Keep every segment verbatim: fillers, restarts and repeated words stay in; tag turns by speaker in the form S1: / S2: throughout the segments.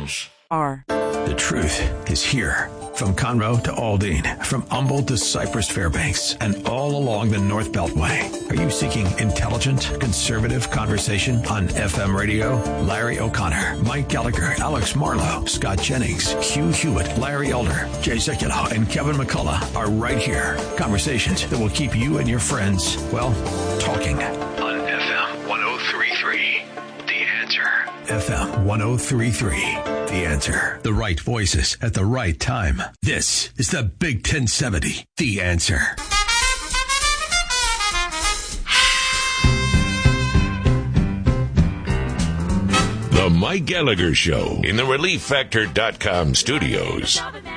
S1: Orange.
S2: R.
S3: The truth is here. From Conroe to Aldine, from Humboldt to Cypress Fairbanks, and all along the North Beltway. Are you seeking intelligent, conservative conversation on F M radio? Larry O'Connor, Mike Gallagher, Alex Marlowe, Scott Jennings, Hugh Hewitt, Larry Elder, Jay Sekulow, and Kevin McCullough are right here. Conversations that will keep you and your friends, well, talking. On F M one oh three point three, The Answer. F M one oh three point three. The Answer. The right voices at the right time. This is the Big ten seventy. The Answer.
S4: The Mike Gallagher Show in the relief factor dot com studios.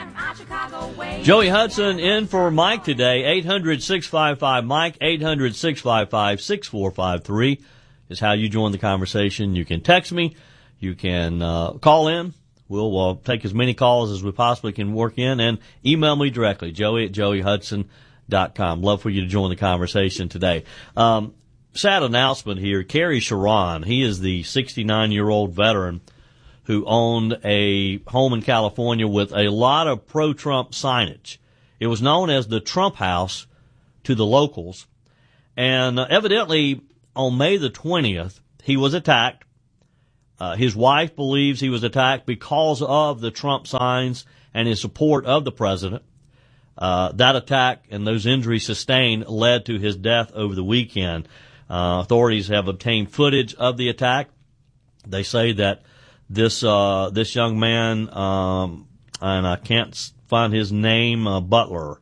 S5: Joey Hudson in for Mike today. eight hundred, six five five, Mike. eight hundred, six five five, six four five three is how you join the conversation. You can text me. You can uh, call in. We'll uh, take as many calls as we possibly can work in, and email me directly, joey at joey hudson dot com. Love for you to join the conversation today. Um, sad announcement here. Kerry Sharon, he is the sixty-nine-year-old veteran who owned a home in California with a lot of pro-Trump signage. It was known as the Trump House to the locals. And uh, evidently, on May the twentieth, he was attacked. Uh, his wife believes he was attacked because of the Trump signs and his support of the president. Uh, that attack and those injuries sustained led to his death over the weekend. Uh, authorities have obtained footage of the attack. They say that this, uh, this young man, um, and I can't find his name, uh, Butler,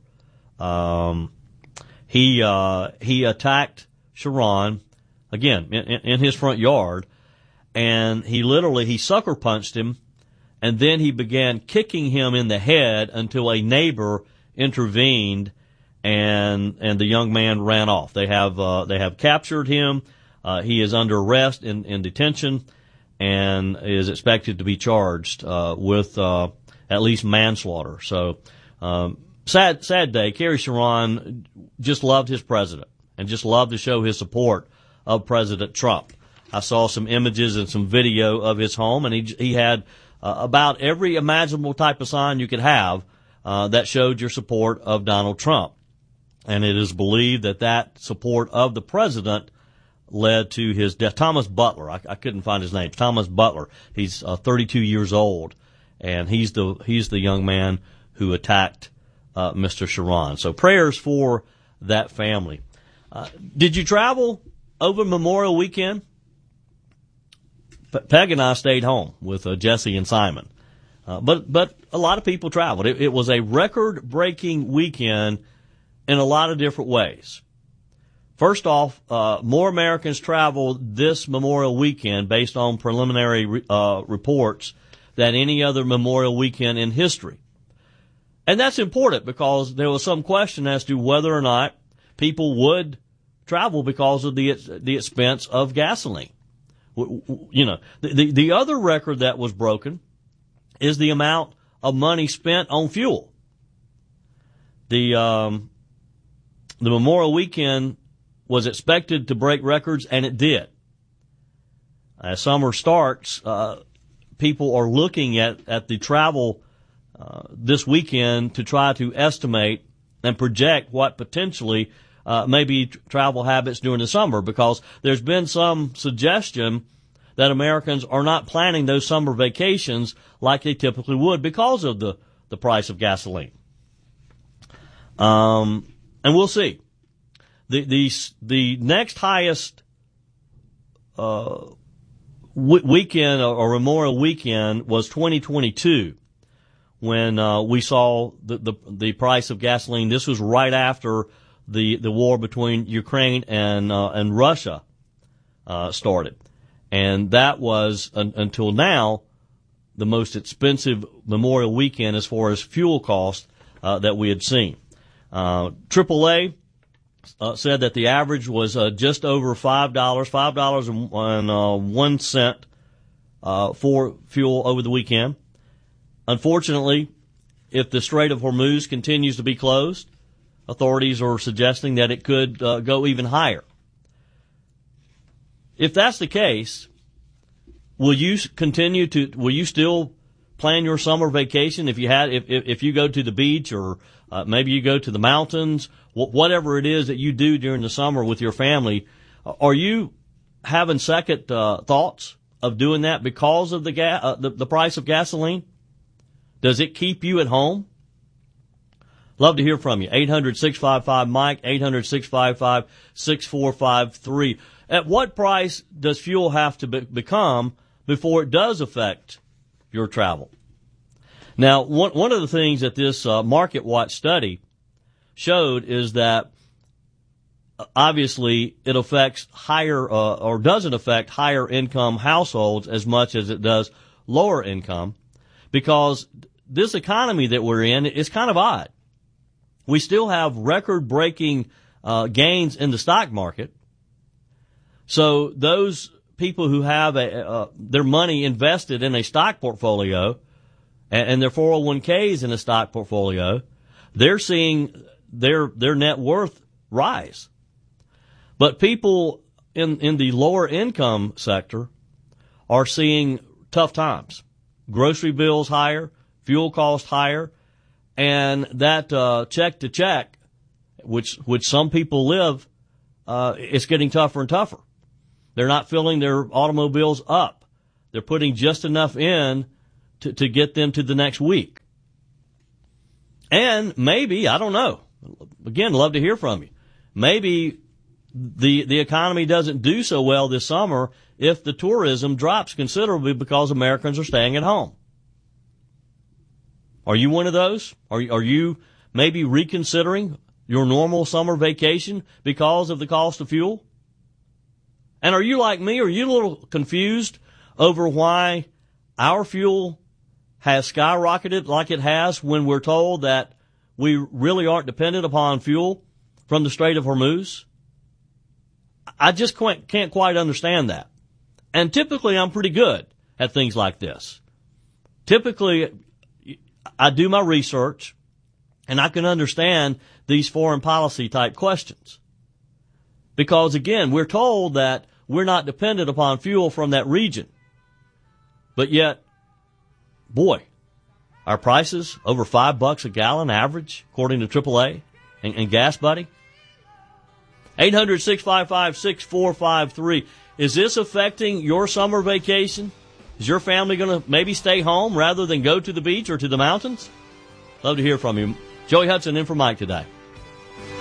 S5: um, he, uh, he attacked Sharon, again, in, in his front yard. And he literally, he sucker punched him, and then he began kicking him in the head until a neighbor intervened, and and the young man ran off. They have uh, they have captured him. Uh, he is under arrest in, in detention, and is expected to be charged uh, with uh, at least manslaughter. So um, sad sad day. Kerry Sharon just loved his president and just loved to show his support of President Trump. I saw some images and some video of his home, and he he had uh, about every imaginable type of sign you could have uh, that showed your support of Donald Trump. And it is believed that that support of the president led to his death. Thomas Butler, I, I couldn't find his name. Thomas Butler. He's uh, thirty-two years old, and he's the he's the young man who attacked uh, Mister Sharon. So prayers for that family. Uh, did you travel over Memorial Weekend? Peg and I stayed home with uh, Jesse and Simon. Uh, but, but a lot of people traveled. It, it was a record-breaking weekend in a lot of different ways. First off, uh, more Americans traveled this Memorial Weekend based on preliminary, uh, reports than any other Memorial Weekend in history. And that's important because there was some question as to whether or not people would travel because of the, the expense of gasoline. You know, the, the other record that was broken is the amount of money spent on fuel. The, um, the Memorial Weekend was expected to break records, and it did. As summer starts, uh, people are looking at, at the travel, uh, this weekend to try to estimate and project what potentially Uh, maybe t- travel habits during the summer, because there's been some suggestion that Americans are not planning those summer vacations like they typically would because of the, the price of gasoline. Um, and we'll see. The, the, the next highest, uh, w- weekend or, or Memorial Weekend was twenty twenty-two when, uh, we saw the, the, the price of gasoline. This was right after the the war between Ukraine and uh, and Russia uh, started, and that was un- until now the most expensive Memorial Weekend as far as fuel cost uh, that we had seen. Uh, triple A uh, said that the average was uh, just over five dollars, five dollars and uh, one cent uh, for fuel over the weekend. Unfortunately, if the Strait of Hormuz continues to be closed, authorities are suggesting that it could uh, go even higher. If that's the case, will you continue to, will you still plan your summer vacation, if you had, if, if, if you go to the beach or uh, maybe you go to the mountains, wh- whatever it is that you do during the summer with your family, are you having second uh, thoughts of doing that because of the, ga- uh, the the price of gasoline? Does it keep you at home? Love to hear from you. eight hundred, six five five, Mike, eight hundred, six five five, six four five three. At what price does fuel have to be- become before it does affect your travel? Now, one, one of the things that this uh, Market Watch study showed is that obviously it affects higher uh, or doesn't affect higher income households as much as it does lower income, because this economy that we're in is kind of odd. We still have record-breaking uh, gains in the stock market. So those people who have a, uh, their money invested in a stock portfolio and, and their four oh one k's in a stock portfolio, they're seeing their their net worth rise. But people in, in the lower income sector are seeing tough times. Grocery bills higher, fuel costs higher, and that uh, check to check, which which some people live, uh, it's getting tougher and tougher. They're not filling their automobiles up. They're putting just enough in to, to get them to the next week. And maybe, I don't know. Again, love to hear from you. Maybe the the economy doesn't do so well this summer if the tourism drops considerably because Americans are staying at home. Are you one of those? Are are you maybe reconsidering your normal summer vacation because of the cost of fuel? And are you like me? Are you a little confused over why our fuel has skyrocketed like it has when we're told that we really aren't dependent upon fuel from the Strait of Hormuz? I just can't, can't quite understand that. And typically I'm pretty good at things like this. Typically I do my research and I can understand these foreign policy type questions. Because again, we're told that we're not dependent upon fuel from that region. But yet, boy, our prices over five bucks a gallon average, according to triple A and, and Gas Buddy. eight hundred, six five five, six four five three. Is this affecting your summer vacation? Is your family going to maybe stay home rather than go to the beach or to the mountains? Love to hear from you. Joey Hudson in for Mike today.